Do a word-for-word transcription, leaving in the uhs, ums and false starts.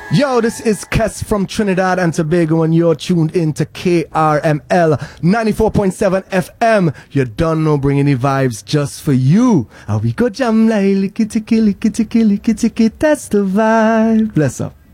Yo, this is Kes from Trinidad and Tobago, and you're tuned in to K R M L ninety-four point seven F M. You don't know, bringing the vibes just for you. And we go jam like kitty kitty kitty kitty kitty kitty. That's the vibe. Bless up.